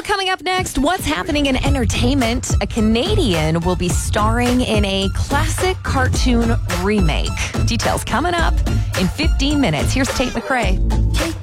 Well, coming up next, what's happening in entertainment? A Canadian will be starring in a classic cartoon remake. Details coming up in 15 minutes. Here's Tate McRae.